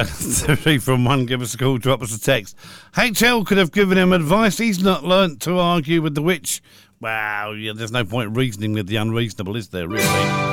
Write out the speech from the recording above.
3 from 1, give us a call, drop us a text. HL could have given him advice. He's not learnt to argue with the witch. Well, yeah, there's no point reasoning with the unreasonable, is there, really?